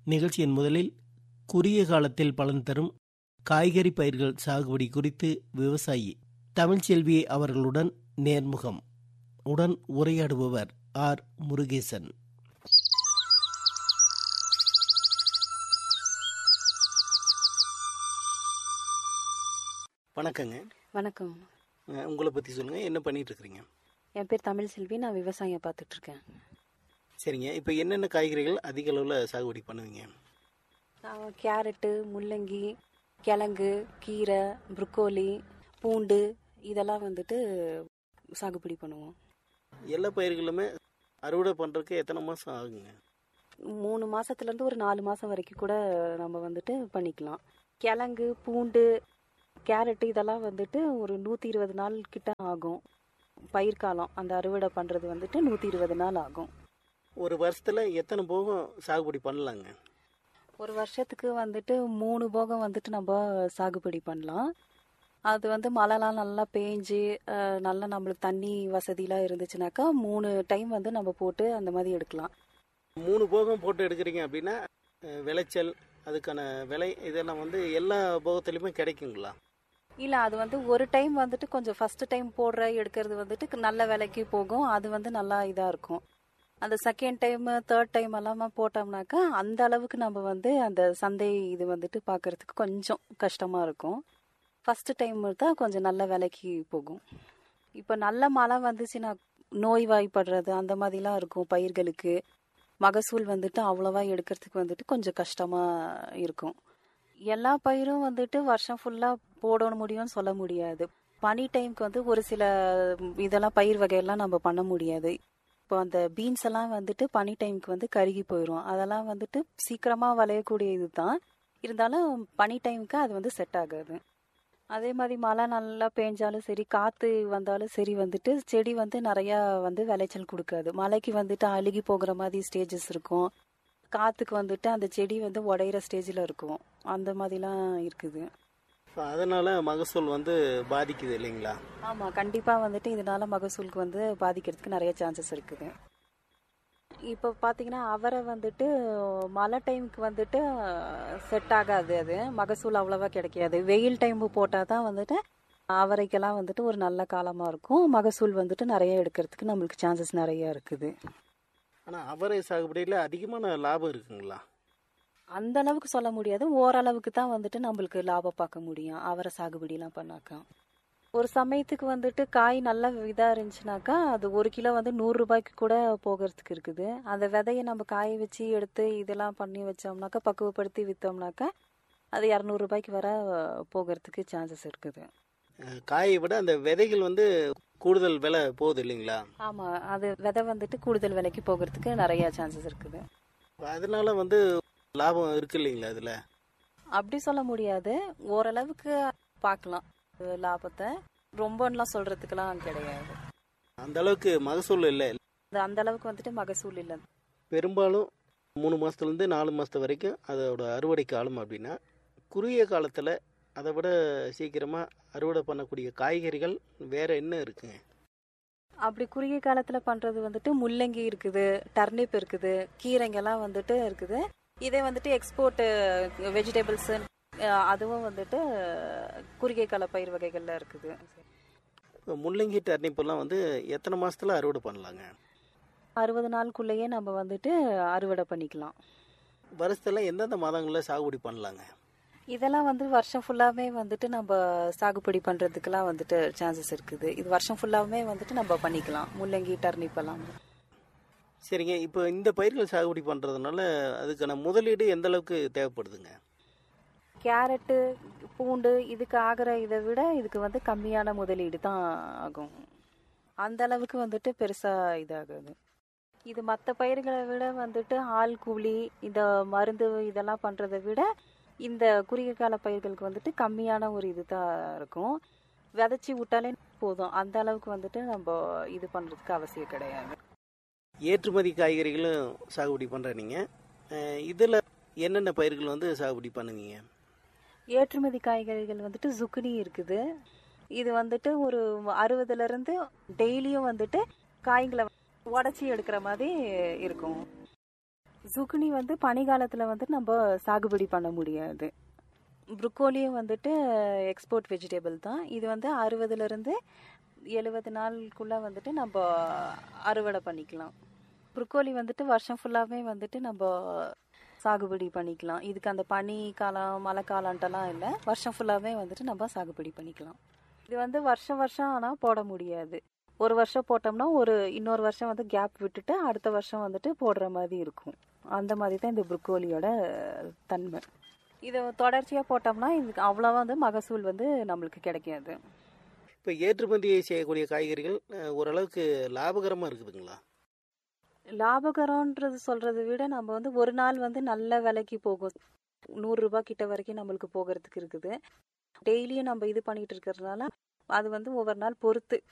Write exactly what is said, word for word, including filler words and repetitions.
நிகழ்ச்சியின் முதலில் குறுகிய காலத்தில் பலன் தரும் காய்கறி பயிர்கள் சாகுபடி குறித்து விவசாயி தமிழ்ச்செல்வி அவர்களுடன் நேர்முகம். உடன் உரையாடுபவர் ஆர் முருகேசன். வணக்கங்க. வணக்கம். உங்களை பற்றி சொல்லுங்கள், என்ன பண்ணிட்டு இருக்கிறீங்க? என் பேர் தமிழ்செல்வி, நான் விவசாயம் பார்த்துட்ருக்கேன். சரிங்க, இப்போ என்னென்ன காய்கறிகள் அதிக அளவில் சாகுபடி பண்ணுவீங்க? நான் கேரட்டு, முள்ளங்கி, கிழங்கு, கீரை, ப்ரொக்கோலி, பூண்டு இதெல்லாம் வந்துட்டு சாகுபடி பண்ணுவோம். எல்லா பயிர்களுமே அறுவடை பண்ணுறதுக்கு எத்தனை மாதம் ஆகுங்க? மூணு மாதத்துலேருந்து ஒரு நாலு மாதம் வரைக்கும் கூட நம்ம வந்துட்டு பண்ணிக்கலாம். கிழங்கு, பூண்டு, கேரட்டு இதெல்லாம் வந்துட்டு ஒரு நூற்றி இருபது நாள் கிட்ட ஆகும். பயிர்காலம் அந்த அறுவடை பண்ணுறது வந்துட்டு நூற்றி இருபது நாள் ஆகும். ஒரு வருஷத்தில் எத்தனை போகம் சாகுபடி பண்ணலாங்க? ஒரு வருஷத்துக்கு வந்துட்டு மூணு போகம் வந்துட்டு நம்ம சாகுபடி பண்ணலாம். அது வந்து மழைலாம் நல்லா பேஞ்சு நல்லா நம்மளுக்கு தண்ணி வசதியெலாம் இருந்துச்சுனாக்கா மூணு டைம் வந்து நம்ம போட்டு அந்த மாதிரி எடுக்கலாம். மூணு போகம் போட்டு எடுக்கிறீங்க அப்படின்னா விளைச்சல், அதுக்கான விலை இதெல்லாம் வந்து எல்லா போகத்துலேயுமே கிடைக்குங்களா? இல்லை, அது வந்து ஒரு டைம் வந்துட்டு கொஞ்சம் ஃபஸ்ட்டு டைம் போடுற எடுக்கிறது வந்துட்டு நல்ல விலைக்கு போகும். அது வந்து நல்லா இதாக இருக்கும். அந்த செகண்ட் டைமு தேர்ட் டைம் எல்லாமே போட்டோம்னாக்கா அந்த அளவுக்கு நம்ம வந்து அந்த சந்தை இது வந்துட்டு பார்க்குறதுக்கு கொஞ்சம் கஷ்டமாக இருக்கும். ஃபஸ்ட்டு டைம் தான் கொஞ்சம் நல்ல விலைக்கு போகும். இப்போ நல்ல மழை வந்துச்சுன்னா நோய்வாய்ப்படுறது அந்த மாதிரிலாம் இருக்கும். பயிர்களுக்கு மகசூல் வந்துட்டு அவ்வளோவா எடுக்கிறதுக்கு வந்துட்டு கொஞ்சம் கஷ்டமாக இருக்கும். எல்லா பயிரும் வந்துட்டு வருஷம் ஃபுல்லாக போட முடியும்னு சொல்ல முடியாது. பனி டைமுக்கு வந்து ஒரு சில இதெல்லாம் பயிர் வகையெல்லாம் நம்ம பண்ண முடியாது. இப்போ அந்த பீன்ஸ் எல்லாம் வந்துட்டு பனி டைமுக்கு வந்து கருகி போயிடும். அதெல்லாம் வந்துட்டு சீக்கிரமாக விளையக்கூடிய இது தான், இருந்தாலும் பனி டைமுக்கு அது வந்து செட் ஆகாது. அதே மாதிரி மழை நல்லா பேஞ்சாலும் சரி, காற்று வந்தாலும் சரி வந்துட்டு செடி வந்து நிறையா வந்து விளைச்சல் கொடுக்காது. மழைக்கு வந்துட்டு அழுகி போகிற மாதிரி ஸ்டேஜஸ் இருக்கும். காற்றுக்கு வந்துட்டு அந்த செடி வந்து உடையிற ஸ்டேஜில் இருக்கும். அந்த மாதிரிலாம் இருக்குது. அதனால மகசூல் வந்து பாதிக்குது இல்லைங்களா? ஆமாம், கண்டிப்பாக வந்துட்டு இதனால மகசூலுக்கு வந்து பாதிக்கிறதுக்கு நிறைய சான்சஸ் இருக்குது. இப்போ பார்த்தீங்கன்னா அவரை வந்துட்டு மழை டைமுக்கு வந்துட்டு செட் ஆகாது. அது மகசூல் அவ்வளோவா கிடைக்காது. வெயில் டைமு போட்டால் தான் வந்துட்டு அவரைக்கெல்லாம் வந்துட்டு ஒரு நல்ல காலமாக இருக்கும். மகசூல் வந்துட்டு நிறைய எடுக்கிறதுக்கு நம்மளுக்கு சான்சஸ் நிறையா இருக்குது. ஆனால் அவரை சாகுபடியில் அதிகமான லாபம் இருக்குங்களா? அந்த அளவுக்கு சொல்ல முடியாது. ஓரளவுக்கு தான் வந்துட்டு நம்மளுக்கு லாபம் பார்க்க முடியும் அவரை சாகுபடிலாம் பண்ணாக்கா. ஒரு சமயத்துக்கு வந்துட்டு காய் நல்ல இதாக இருந்துச்சுனாக்கா அது ஒரு கிலோ வந்து நூறுரூபாய்க்கு கூட போகிறதுக்கு இருக்குது. அந்த விதையை நம்ம காய வச்சு எடுத்து இதெல்லாம் பண்ணி வச்சோம்னாக்கா, பக்குவப்படுத்தி விற்றோம்னாக்கா அது இரநூறுபாய்க்கு வர போகிறதுக்கு சான்சஸ் இருக்குது. காயை விட அந்த விதைகள் வந்து கூடுதல் விலை போகுது இல்லைங்களா? ஆமாம், அது விதை வந்துட்டு கூடுதல் விலைக்கு போகிறதுக்கு நிறைய சான்சஸ் இருக்குது. அதனால வந்து லாபம் இருக்கு இல்லைங்களா அதில்? அப்படி சொல்ல முடியாது, ஓரளவுக்கு பார்க்கலாம் லாபத்தை. ரொம்பலாம் சொல்கிறதுக்கெல்லாம் கிடையாது. அந்த அளவுக்கு மகசூல் இல்லை. அந்த அளவுக்கு வந்துட்டு மகசூல் இல்லை. பெரும்பாலும் மூணு மாதத்துலேருந்து நாலு மாதத்து வரைக்கும் அதோட அறுவடை காலம் அப்படின்னா, குறுகிய காலத்தில் அதை விட சீக்கிரமாக அறுவடை பண்ணக்கூடிய காய்கறிகள் வேறு என்ன இருக்குங்க? அப்படி குறுகிய காலத்தில் பண்ணுறது வந்துட்டு முள்ளங்கி இருக்குது, டர்னிப் இருக்குது, கீரைங்கெல்லாம் வந்துட்டு இருக்குது. இதே வந்துட்டு எக்ஸ்போர்ட்டு வெஜிடபிள்ஸு அதுவும் வந்துட்டு குறுகிய கால பயிர் வகைகளில் இருக்குது. முள்ளங்கி டர்னிப்பெல்லாம் வந்து எத்தனை மாதத்தில் அறுவடை பண்ணலாங்க? அறுபது நாளுக்குள்ளேயே நம்ம வந்துட்டு அறுவடை பண்ணிக்கலாம். வருஷத்தில் எந்தெந்த மாதங்களில் சாகுபடி பண்ணலாங்க? இதெல்லாம் வந்து வருஷம் ஃபுல்லாகவே வந்துட்டு நம்ம சாகுபடி பண்ணுறதுக்கெல்லாம் வந்துட்டு சான்சஸ் இருக்குது. இது வருஷம் ஃபுல்லாகவே வந்துட்டு நம்ம பண்ணிக்கலாம், முள்ளங்கி டர்னிப் எல்லாம். சரிங்க, இப்போ இந்த பயிர்கள் சாகுபடி பண்ணுறதுனால அதுக்கான முதலீடு எந்த அளவுக்கு தேவைப்படுதுங்க? கேரட்டு, பூண்டு இதுக்கு ஆகிற இதை விட இதுக்கு வந்து கம்மியான முதலீடு தான் ஆகும். அந்த அளவுக்கு வந்துட்டு பெருசாக இதாகுது. இது மற்ற பயிர்களை விட வந்துட்டு ஆள் கூலி இந்த மருந்து இதெல்லாம் பண்ணுறதை விட இந்த குறுகிய கால பயிர்களுக்கு வந்துட்டு கம்மியான ஒரு இது தான் இருக்கும். விதைச்சி விட்டாலே போதும். அந்த அளவுக்கு வந்துட்டு நம்ம இது பண்ணுறதுக்கு அவசியம் கிடையாது. ஏற்றுமதி காய்கறிகளும் சாகுபடி பண்ணுற நீங்கள் இதில் என்னென்ன பயிர்கள் வந்து சாகுபடி பண்ணுவீங்க? ஏற்றுமதி காய்கறிகள் வந்துட்டு zucchini இருக்குது. இது வந்துட்டு ஒரு அறுபதுலேருந்து டெய்லியும் வந்துட்டு காய்களை உடச்சி எடுக்கிற மாதிரி இருக்கும். சுகுனி வந்து பனிகாலத்துல வந்து நம்ம சாகுபடி பண்ண முடியாது. ப்ரொக்கோலியும் வந்துட்டு எக்ஸ்போர்ட் வெஜிடபிள் தான். இது வந்து அறுபதுல இருந்து எழுபது நாளுக்குள்ள வந்துட்டு நம்ம அறுவடை பண்ணிக்கலாம். ப்ரொக்கோலி வந்துட்டு வருஷம் ஃபுல்லாவே வந்துட்டு நம்ம சாகுபடி பண்ணிக்கலாம். இதுக்கு அந்த பனி காலம் மழை காலம்ட்டெல்லாம் இல்லை, வருஷம் ஃபுல்லாவே வந்துட்டு நம்ம சாகுபடி பண்ணிக்கலாம். இது வந்து வருஷம் வருஷம் ஆனால் போட முடியாது. ஒரு வருஷம் போட்டோம்னா ஒரு இன்னொரு வருஷம் வந்து கேப் விட்டுட்டு அடுத்த வருஷம் வந்துட்டு போடுற மாதிரி இருக்கும். அந்த மாதிரி தான் இந்த ப்ரொக்கோலியோட தன்மை. இதை தொடர்ச்சியாக போட்டோம்னா இதுக்கு அவ்வளோவா வந்து மகசூல் வந்து நம்மளுக்கு கிடைக்காது. இப்போ ஏற்றுமதி செய்யக்கூடிய காய்கறிகள் அஹ், ஓரளவுக்கு லாபகரமாக இருக்குதுங்களா? லாபகரம்ன்றது சொல்றதை விட நம்ம வந்து ஒரு நாள் வந்து நல்ல விலைக்கு போகும். நூறு ரூபாய் கிட்ட வரைக்கும் நம்மளுக்கு போகிறதுக்கு இருக்குது. டெய்லியும் நம்ம இது பண்ணிட்டு இருக்கிறதுனால அது வந்து ஒவ்வொரு நாள் பொறுத்து